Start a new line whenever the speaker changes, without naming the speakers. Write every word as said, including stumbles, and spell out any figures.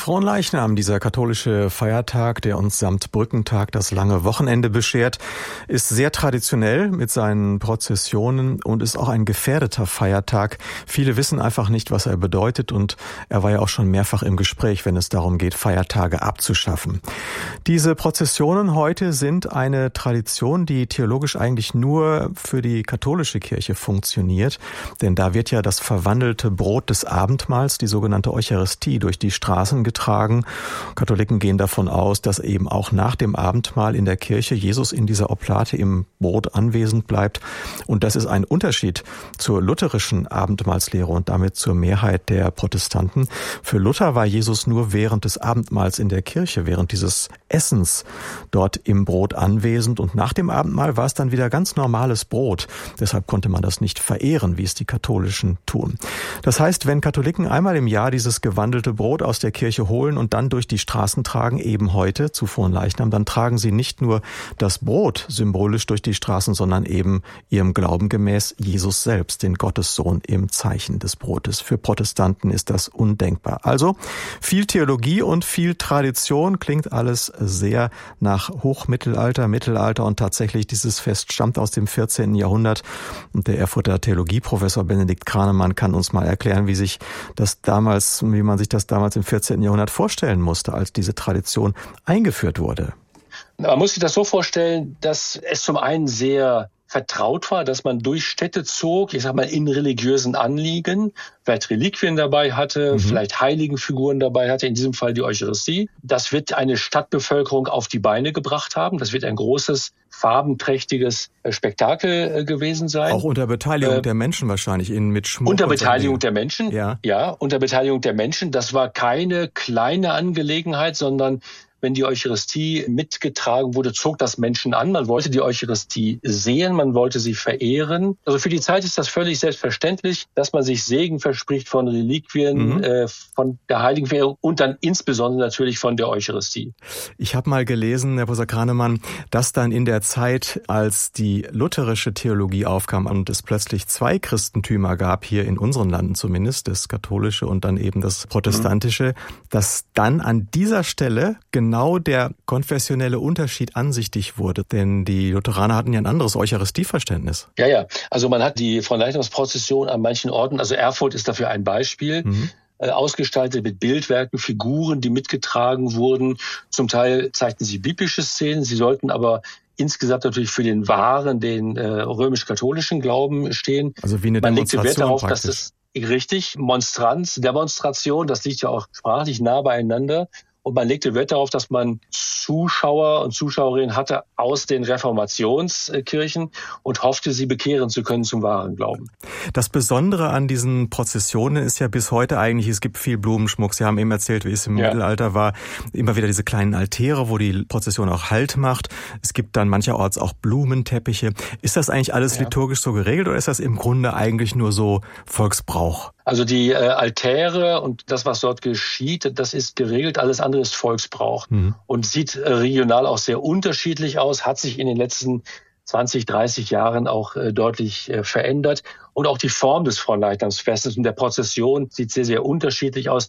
Fronleichnam, dieser katholische Feiertag, der uns samt Brückentag das lange Wochenende beschert, ist sehr traditionell mit seinen Prozessionen und ist auch ein gefährdeter Feiertag. Viele wissen einfach nicht, was er bedeutet, und er war ja auch schon mehrfach im Gespräch, wenn es darum geht, Feiertage abzuschaffen. Diese Prozessionen heute sind eine Tradition, die theologisch eigentlich nur für die katholische Kirche funktioniert, denn da wird ja das verwandelte Brot des Abendmahls, die sogenannte Eucharistie, durch die Straßen getragen. Katholiken gehen davon aus, dass eben auch nach dem Abendmahl in der Kirche Jesus in dieser Oblate im Brot anwesend bleibt. Und das ist ein Unterschied zur lutherischen Abendmahlslehre und damit zur Mehrheit der Protestanten. Für Luther war Jesus nur während des Abendmahls in der Kirche, während dieses Essens dort im Brot anwesend. Und nach dem Abendmahl war es dann wieder ganz normales Brot. Deshalb konnte man das nicht verehren, wie es die Katholischen tun. Das heißt, wenn Katholiken einmal im Jahr dieses gewandelte Brot aus der Kirche holen und dann durch die Straßen tragen, eben heute zu Fronleichnam, dann tragen sie nicht nur das Brot symbolisch durch die Straßen, sondern eben ihrem Glauben gemäß Jesus selbst, den Gottessohn, im Zeichen des Brotes. Für Protestanten ist das undenkbar. Also viel Theologie und viel Tradition, klingt alles sehr nach Hochmittelalter, Mittelalter, und tatsächlich dieses Fest stammt aus dem vierzehnten Jahrhundert. Und der Erfurter Theologieprofessor Benedikt Kranemann kann uns mal erklären, wie sich das damals, wie man sich das damals im vierzehnten Jahrhundert vorstellen musste, als diese Tradition eingeführt wurde.
Man muss sich das so vorstellen, dass es zum einen sehr vertraut war, dass man durch Städte zog, ich sag mal in religiösen Anliegen, vielleicht Reliquien dabei hatte, mhm. vielleicht Heiligenfiguren dabei hatte, in diesem Fall die Eucharistie. Das wird eine Stadtbevölkerung auf die Beine gebracht haben. Das wird ein großes, farbenträchtiges Spektakel gewesen sein.
Auch unter Beteiligung äh, der Menschen wahrscheinlich, in mit Schmuck.
Unter Beteiligung der Menschen,
ja.
ja, unter Beteiligung der Menschen. Das war keine kleine Angelegenheit, sondern wenn die Eucharistie mitgetragen wurde, zog das Menschen an. Man wollte die Eucharistie sehen, man wollte sie verehren. Also für die Zeit ist das völlig selbstverständlich, dass man sich Segen verspricht von Reliquien, mhm. äh, von der Heiligenverehrung und dann insbesondere natürlich von der Eucharistie.
Ich habe mal gelesen, Herr Professor Kranemann, dass dann in der Zeit, als die lutherische Theologie aufkam und es plötzlich zwei Christentümer gab, hier in unseren Landen zumindest, das katholische und dann eben das protestantische, mhm. dass dann an dieser Stelle genau Genau der konfessionelle Unterschied ansichtig wurde, denn die Lutheraner hatten ja ein anderes Eucharistieverständnis.
Ja, ja, also man hat die Fronleichnamsprozession an manchen Orten, also Erfurt ist dafür ein Beispiel, mhm. äh, ausgestaltet mit Bildwerken, Figuren, die mitgetragen wurden. Zum Teil zeigten sie biblische Szenen, sie sollten aber insgesamt natürlich für den wahren, den äh, römisch-katholischen Glauben stehen.
Also wie eine
man
Demonstration
legte Wert darauf,
praktisch.
dass es richtig, Monstranz, Demonstration, das liegt ja auch sprachlich nah beieinander. Und man legte Wert darauf, dass man Zuschauer und Zuschauerinnen hatte aus den Reformationskirchen und hoffte, sie bekehren zu können zum wahren Glauben.
Das Besondere an diesen Prozessionen ist ja bis heute eigentlich, es gibt viel Blumenschmuck. Sie haben eben erzählt, wie es im ja. Mittelalter war. Immer wieder diese kleinen Altäre, wo die Prozession auch Halt macht. Es gibt dann mancherorts auch Blumenteppiche. Ist das eigentlich alles ja. liturgisch so geregelt oder ist das im Grunde eigentlich nur so Volksbrauch?
Also die äh, Altäre und das, was dort geschieht, das ist geregelt. Alles andere ist Volksbrauch mhm. und sieht äh, regional auch sehr unterschiedlich aus, hat sich in den letzten zwanzig, dreißig Jahren auch äh, deutlich äh, verändert. Und auch die Form des Fronleichnamsfestes und der Prozession sieht sehr, sehr unterschiedlich aus.